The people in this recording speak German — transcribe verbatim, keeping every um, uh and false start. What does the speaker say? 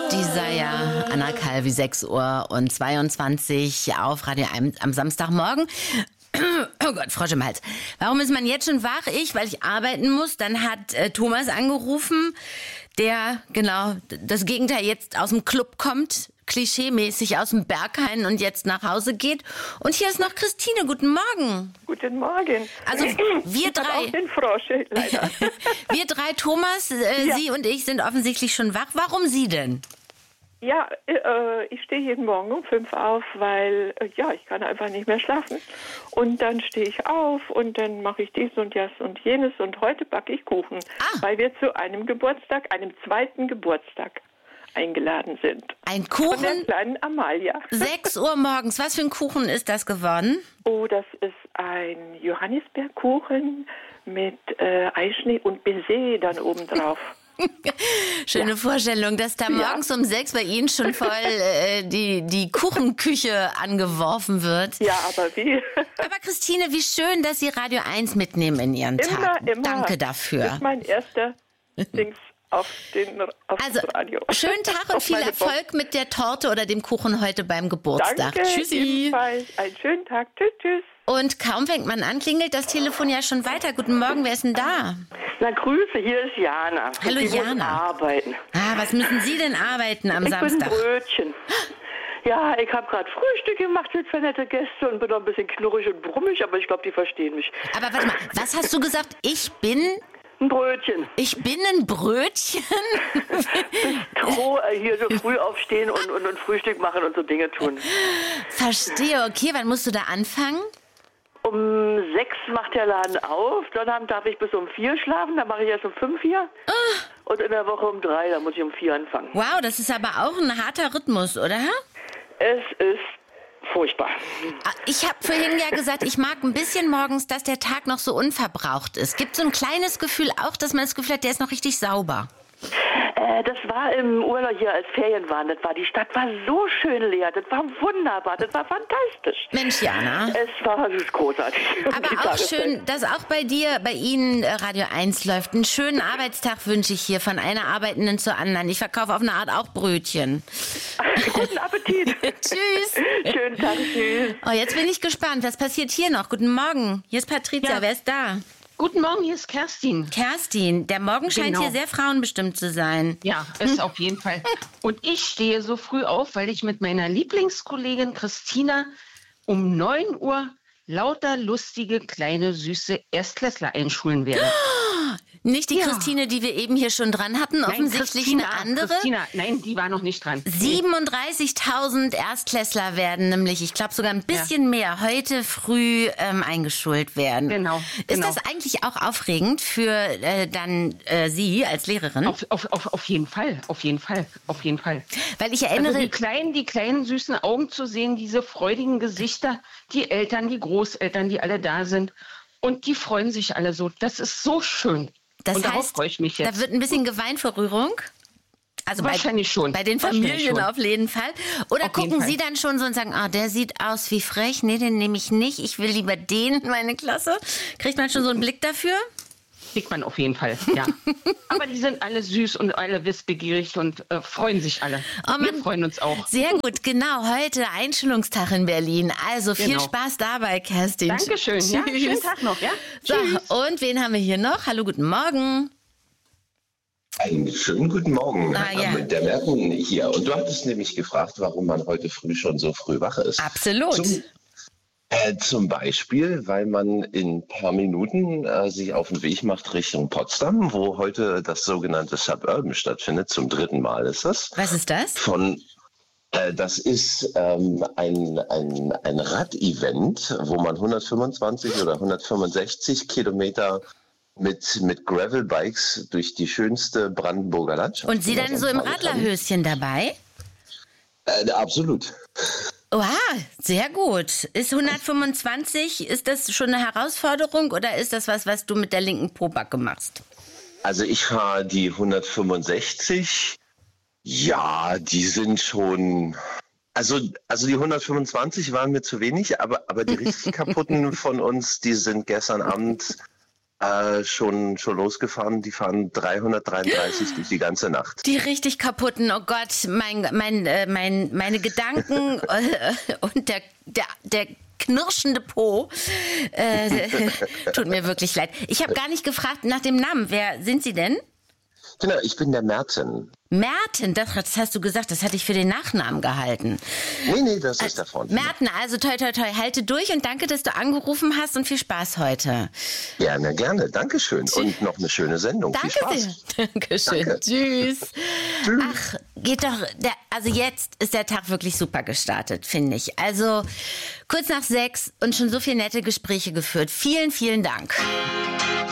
Desire, Anna Calvi, sechs Uhr und zweiundzwanzig auf Radio eins am Samstagmorgen. Oh Gott, Frosch im Hals. Warum ist man jetzt schon wach? Ich, weil ich arbeiten muss. Dann hat äh, Thomas angerufen, der, genau, das Gegenteil jetzt aus dem Club kommt, klischeemäßig aus dem Berghain und jetzt nach Hause geht. Und hier ist noch Christine. Guten Morgen. Guten Morgen. Also wir ich hab drei, auch den Frosch, leider. wir drei, Thomas, äh, Ja. Sie und ich sind offensichtlich schon wach. Warum Sie denn? Ja, äh, ich stehe jeden Morgen um fünf auf, weil, äh, ja, ich kann einfach nicht mehr schlafen. Und dann stehe ich auf und dann mache ich dies und das und jenes und heute backe ich Kuchen, Ah. weil wir zu einem Geburtstag, einem zweiten Geburtstag eingeladen sind. Ein Von der Kuchen, kleinen Amalia. sechs Uhr morgens. Was für ein Kuchen ist das geworden? Oh, das ist ein Johannisbeerkuchen mit äh, Eischnee und Baiser dann obendrauf. Schöne Vorstellung, dass da morgens um sechs bei Ihnen schon voll äh, die, die Kuchenküche angeworfen wird. Ja, aber wie? Aber Christine, wie schön, dass Sie Radio eins mitnehmen in Ihren Immer, Tag. immer. Danke Das dafür. ist mein erster Dings auf, den, auf Also, das Radio. schönen Tag und Auf viel meine Box. Erfolg mit der Torte oder dem Kuchen heute beim Geburtstag. Danke, Tschüssi. ebenfalls. Einen schönen Tag. Tschüss, tschüss. Und kaum fängt man an, klingelt das Telefon ja schon weiter. Guten Morgen, wer ist denn da? Na, Grüße, hier ist Jana. Hallo, ich Jana. Muss arbeiten. Ah, was müssen Sie denn arbeiten am ich Samstag? bin Brötchen. Ja, ich habe gerade Frühstück gemacht mit zwei nette Gäste und bin noch ein bisschen knurrig und brummig, aber ich glaube, die verstehen mich. Aber warte mal, was hast du gesagt? Ich bin, Ein Brötchen. ich bin ein Brötchen? Gro, äh, hier so früh aufstehen und, und, und Frühstück machen und so Dinge tun. Verstehe, okay, wann musst du da anfangen? Um sechs macht der Laden auf. Sonnabend darf ich bis um vier schlafen, dann mache ich erst um fünf hier. Und in der Woche um drei, dann muss ich um vier anfangen. Wow, das ist aber auch ein harter Rhythmus, oder? Es ist furchtbar. Ah, Ich habe vorhin ja gesagt, ich mag ein bisschen morgens, dass der Tag noch so unverbraucht ist. Gibt so ein kleines Gefühl auch, dass man das Gefühl hat, der ist noch richtig sauber. Äh, das war im Urlaub hier, als Ferien waren. Das war, die Stadt war so schön leer. Das war wunderbar. Das war fantastisch. Mensch, Jana. Es war das ist großartig. Aber Die auch Tageszeit. schön, dass auch bei dir, bei Ihnen äh, Radio eins läuft. Einen schönen Arbeitstag wünsche ich hier von einer Arbeitenden zur anderen. Ich verkaufe auf eine Art auch Brötchen. Guten Appetit. Tschüss. Schönen Tag. Tschüss. Oh, jetzt bin ich gespannt. Was passiert hier noch? Guten Morgen. Hier ist Patricia. Ja. Wer ist da? Guten Morgen, hier ist Kerstin. Kerstin. Der Morgen scheint Genau. hier sehr frauenbestimmt zu sein. Ja, ist auf jeden Fall. Und ich stehe so früh auf, weil ich mit meiner Lieblingskollegin Christina um neun Uhr lauter lustige, kleine, süße Erstklässler einschulen werde. Nicht die Ja. Christine, die wir eben hier schon dran hatten, offensichtlich Christina, eine andere. Christina, nein, die war noch nicht dran. siebenunddreißigtausend Erstklässler werden nämlich, ich glaube sogar ein bisschen mehr, heute früh ähm, eingeschult werden. Genau, Ist genau. das eigentlich auch aufregend für äh, dann äh, Sie als Lehrerin? Auf, auf, auf, auf jeden Fall, auf jeden Fall, auf jeden Fall. Weil ich erinnere, Also die kleinen, die kleinen süßen Augen zu sehen, diese freudigen Gesichter, die Eltern, die Großeltern, die alle da sind. Und die freuen sich alle so. Das ist so schön. das und darauf heißt, freue ich mich da jetzt. wird ein bisschen geweint vor Rührung? Also bei, Wahrscheinlich schon. Bei den Wahrscheinlich Familien schon. auf jeden Fall. Oder Auf jeden gucken Fall. Sie dann schon so und sagen, ah, der sieht aus wie frech, nee, den nehme ich nicht, ich will lieber den in meine Klasse. Kriegt man schon so einen Blick dafür? Kriegt man auf jeden Fall, ja. Aber die sind alle süß und alle wissbegierig und äh, freuen sich alle. Oh Wir Mann. freuen uns auch. Sehr gut, genau. Heute Einschulungstag in Berlin. Also viel Genau. Spaß dabei, Kerstin. Dankeschön. Ja, Tschüss. schönen Tag noch, ja? So, und wen haben wir hier noch? Hallo, guten Morgen. Einen schönen guten Morgen. Ah, ja. Ähm, Der Merten hier. Und du hattest nämlich gefragt, warum man heute früh schon so früh wach ist. Absolut. Zum, äh, zum Beispiel, weil man in ein paar Minuten äh, sich auf den Weg macht Richtung Potsdam, wo heute das sogenannte Suburban stattfindet. Zum dritten Mal ist das. Was ist das? Von äh, das ist ähm, ein, ein, ein Rad-Event, wo man hundertfünfundzwanzig oder hundertfünfundsechzig Kilometer mit, mit Gravel-Bikes durch die schönste Brandenburger Landschaft. Und Sie dann so im fahren kann. Radlerhöschen dabei? Äh, absolut. Oha, sehr gut. Ist hundertfünfundzwanzig, ist das schon eine Herausforderung oder ist das was, was du mit der linken Pobacke machst? Also ich fahre die hundertfünfundsechzig. Ja, die sind schon... Also, also die hundertfünfundzwanzig waren mir zu wenig, aber, aber die richtig kaputten von uns, die sind gestern Abend Äh, schon, schon losgefahren. Die fahren dreihundertdreiunddreißig durch die ganze Nacht. Die richtig kaputten, oh Gott, mein, mein, äh, mein, meine Gedanken äh, und der, der, der knirschende Po. Äh, tut mir wirklich leid. Ich habe gar nicht gefragt nach dem Namen. Wer sind Sie denn? Genau, ich bin der Merten. Merten, das, das hast du gesagt, das hatte ich für den Nachnamen gehalten. Nee, nee, das ist der Front. Merten, also toi, toi, toi, halte durch und danke, dass du angerufen hast und viel Spaß heute. Gerne, gerne, Dankeschön. Und noch eine schöne Sendung. Danke viel Spaß. sehr. Dankeschön. Danke. Tschüss. Tschüss. Ach, geht doch, der, also jetzt ist der Tag wirklich super gestartet, finde ich. Also kurz nach sechs und schon so viele nette Gespräche geführt. Vielen, vielen Dank.